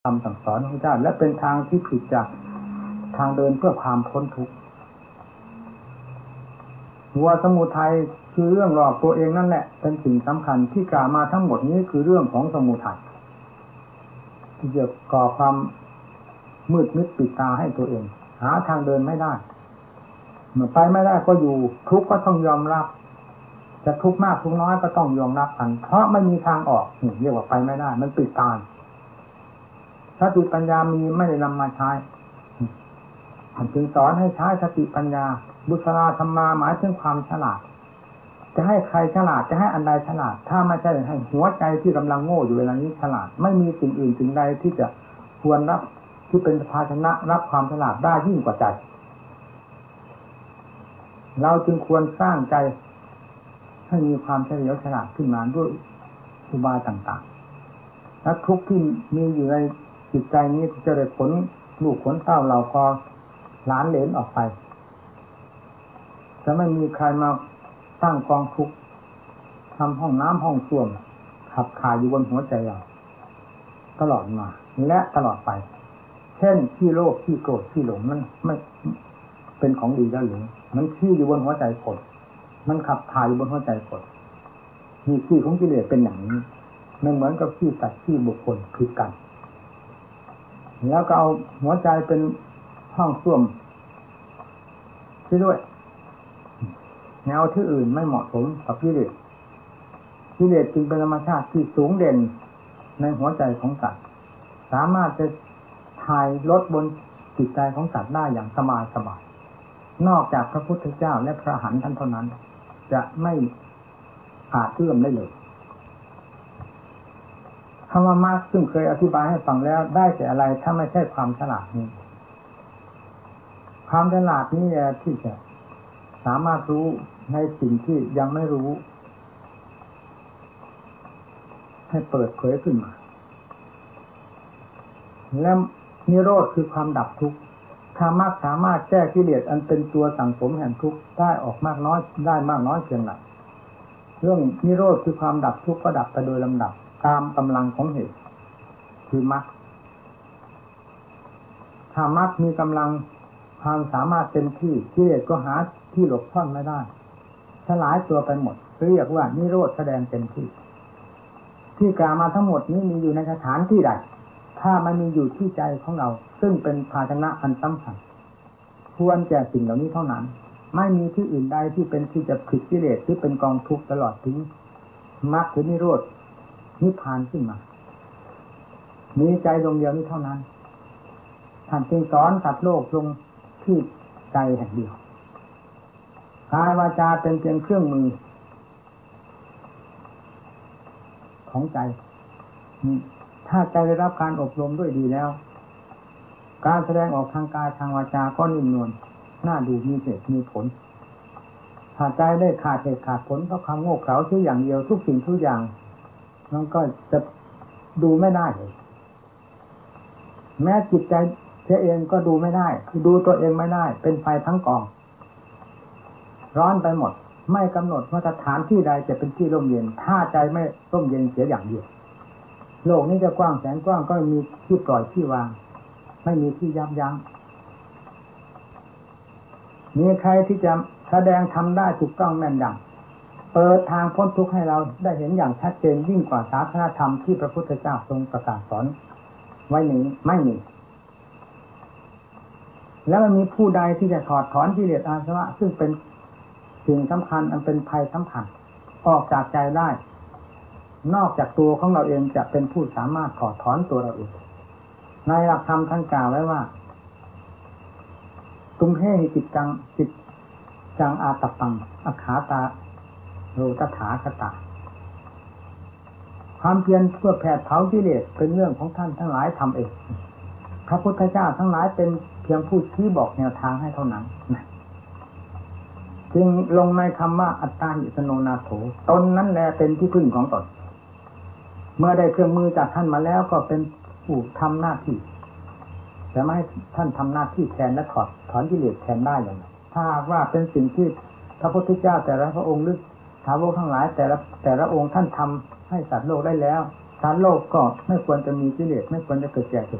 คำสั่งสอนของพระเจ้าและเป็นทางที่ผิดจากทางเดินเพื่อความพ้นทุกข์หัวสมุทัยคือเรื่องหลอกตัวเองนั่นแหละเป็นสิ่งสำคัญที่กล่าวมาทั้งหมดนี้คือเรื่องของสมุทัยที่จะก่อความมืดมิดปิดตาให้ตัวเองหาทางเดินไม่ได้เมื่อไปไม่ได้ก็อยู่ทุกข์ก็ต้องยอมรับจะทุกข์มากทุกข์น้อยก็ต้องยอมรับกันเพราะไม่มีทางออกนี่เรียกว่าไปไม่ได้มันปิดตาสติปัญญามีไม่ได้นำมาใช้จึงสอนให้ใช้สติปัญญาบุษราธรรมาหมายถึงความฉลาดจะให้ใครฉลาดจะให้อันใดฉลาดถ้าไม่ใช่ให้หัวใจที่กำลังโง่อยู่เวลานี้ฉลาดไม่มีสิ่งอื่นสิ่งใดที่จะควรรับที่เป็นภาชนะรับความฉลาดได้ยิ่งกว่าใจเราจึงควรสร้างใจให้มีความเฉลียวฉลาดขึ้นมาด้วยอุบายต่างๆและทุกข์ที่มีอยู่ในจิตใจนี้จะได้ผลลูกขนเต้าเราก็หลานเหลนออกไปจะไม่มีใครมาตั้งกองทุกข์ทำห้องน้ำห้องส้วมขับถ่ายอยู่บนหัวใจเราตลอดมาและตลอดไปเช่นที่โลภที่โกรธที่หลงมันไม่เป็นของดีแล้วหรือมันขี้อยู่บนหัวใจคนมันขับถ่ายอยู่บนหัวใจคนมีขี้ของกิเลสเป็นอย่างนี้ไม่เหมือนกับขี้สัตว์ขี้บุคคลผิดกันแล้วก็เอาหัวใจเป็นห้องส้วมที่ด้วยแนวที่อื่นไม่เหมาะสมกับกิเลสกิเลสจึงเป็นธรรมชาติที่สูงเด่นในหัวใจของสัตว์สามารถจะถ่ายลดบนจิตใจของสัตว์ได้อย่างสบายนอกจากพระพุทธเจ้าและพระอรหันต์ท่านเท่านั้นจะไม่อาจเอื้อมได้เลยคำว่ามรรคซึ่งเคยอธิบายให้ฟังแล้วได้แต่อะไรถ้าไม่ใช่ความฉลาดนี้ความฉลาดนี้แหละที่จะสามารถรู้ในสิ่งที่ยังไม่รู้ให้เปิดเผยขึ้นมาและนิโรธคือความดับทุกข์ถ้ามรรคสามารถแก้กิเลสอันเป็นตัวสั่งสมแห่งทุกข์ได้ออกมากน้อยได้มากน้อยเพียงไรเรื่องนิโรธคือความดับทุกข์ก็ดับไปโดยลำดับตามกำลังของเหตุคือมรรคถ้ามรรคมีกำลังความสามารถเต็มที่กิเลสก็หาที่หลบซ่อนไม่ได้สลายตัวไปหมดเรียกว่านิโรธแสดงเต็มที่ที่กล่าวมาทั้งหมดนี้มีอยู่ในสถานที่ใดถ้ามันมีอยู่ที่ใจของเราซึ่งเป็นภาชนะอันสำคัญควรแก่สิ่งเหล่านี้เท่านั้นไม่มีที่อื่นใดที่เป็นที่จะผิดกิเลสที่เป็นกองทุกข์ตลอดถึงมรรคหรือนิโรธนิพพานขึ้นมามีใจดวงเดียวนี้เท่านั้นท่านจึงสอนสัตว์โลกลงที่ใจแห่งเดียวกายวาจาเป็นเพียงเครื่องมือของใจถ้าใจได้รับการอบรมด้วยดีแล้วการแสดงออกทางกายทางวาจาก็นิ่มนวลน่าดูมีเหตุมีผลถ้าใจได้ขาดเหตุขาดผลเพราะความโง่เขลาที่อย่างเดียวทุกสิ่งทุกอย่างมันก็จะดูไม่ได้เลยแม้จิตใจเองก็ดูไม่ได้คือดูตัวเองไม่ได้เป็นไฟทั้งกองร้อนไปหมดไม่กำหนดว่าสถานที่ใดจะเป็นที่ร่มเย็นถ้าใจไม่ร่มเย็นเสียอย่างเดียวโลกนี้จะกว้างแสนกว้างก็มีที่ปล่อยที่วางไม่มีที่ยับยั้งมีใครที่จะแสดงทำได้ถูกต้องแม่นยำเปิดทางพ้นทุกข์ให้เราได้เห็นอย่างชัดเจนยิ่งกว่าศาสนธรรมที่พระพุทธเจ้าทรงประกาศสอนไว้นี้ไม่มีแล้วมันมีผู้ใดที่จะถอดถอนกิเลสอาสวะซึ่งเป็นสิ่งสำคัญอันเป็นภัยสำคัญออกจากใจได้นอกจากตัวของเราเองจะเป็นผู้สามารถถอดถอนตัวเราเองในหลักธรรมท่านกล่าวไว้ว่าตุมเหหิจิตจังอาตปังอขาตาโลตถาคตาความเพียรเพื่อแผดเผากิเลสเป็นเรื่องของท่านทั้งหลายทำเองพระพุทธเจ้าทั้งหลายเป็นเพียงผู้ชี้บอกแนวทางให้เท่านั้นจึงลงในคำว่าอัตตาหิสโนนาโถตนนั้นแหละเป็นที่พึ่งของตนเมื่อได้เครื่องมือจากท่านมาแล้วก็เป็นผู้ทำหน้าที่แต่ไม่ให้ท่านทำหน้าที่แทนและถอนกิเลสแทนได้อย่างไรถ้าว่าเป็นสิ่งที่พระพุทธเจ้าแต่ละพระองค์หรือสาวกทั้งหลายแต่ละองค์ท่านทำให้สัตว์โลกได้แล้วถ้าโลภก็ไม่ควรจะมีกิเลสไม่ควรจะเกิดแก่เจ็บ